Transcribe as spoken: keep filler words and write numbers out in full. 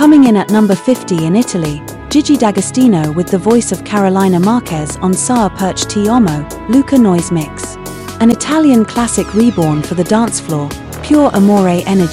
Coming in at number fifty in Italy, Gigi D'Agostino with the voice of Carolina Marquez on Sa Perch Ti Amo, Luca Noise Mix. An Italian classic reborn for the dance floor, pure amore energy.